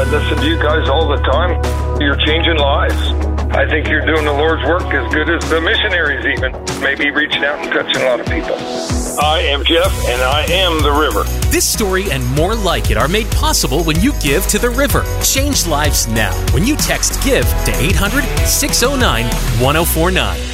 I listen to you guys all the time. You're changing lives. I think you're doing the Lord's work as good as the missionaries even. Maybe reaching out and touching a lot of people. I am Jeff, and I am the river. This story and more like it are made possible when you give to the river. Change lives now when you text GIVE to 800-609-1049.